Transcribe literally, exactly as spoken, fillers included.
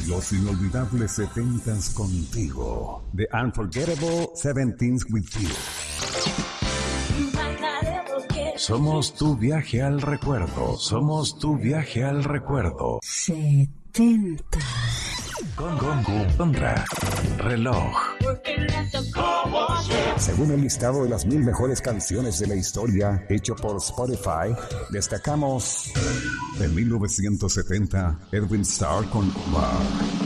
Los inolvidables setentas contigo. The Unforgettable Seventeens with You. Somos tu viaje al recuerdo. Somos tu viaje al recuerdo. setenta. Con Gongo Contra Reloj. Según el listado de las mil mejores canciones de la historia hecho por Spotify, destacamos en mil novecientos setenta Edwin Starr con Bar.